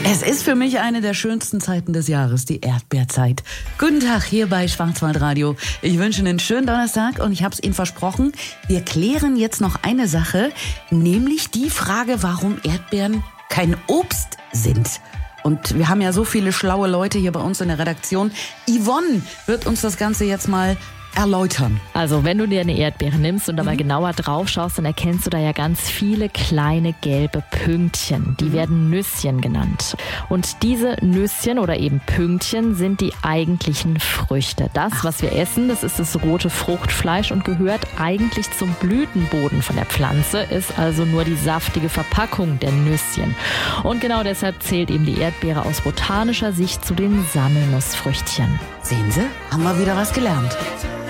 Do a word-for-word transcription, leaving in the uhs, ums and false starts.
Es ist für mich eine der schönsten Zeiten des Jahres, die Erdbeerzeit. Guten Tag hier bei Schwarzwaldradio. Ich wünsche Ihnen einen schönen Donnerstag und ich habe es Ihnen versprochen, wir klären jetzt noch eine Sache, nämlich die Frage, warum Erdbeeren kein Obst sind. Und wir haben ja so viele schlaue Leute hier bei uns in der Redaktion. Yvonne wird uns das Ganze jetzt mal erläutern. Also wenn du dir eine Erdbeere nimmst und da mal mhm. genauer drauf schaust, dann erkennst du da ja ganz viele kleine gelbe Pünktchen. Die mhm. werden Nüsschen genannt. Und diese Nüsschen oder eben Pünktchen sind die eigentlichen Früchte. Das, Ach. was wir essen, das ist das rote Fruchtfleisch und gehört eigentlich zum Blütenboden von der Pflanze, ist also nur die saftige Verpackung der Nüsschen. Und genau deshalb zählt eben die Erdbeere aus botanischer Sicht zu den Sammelnussfrüchtchen. Sehen Sie, haben wir wieder was gelernt.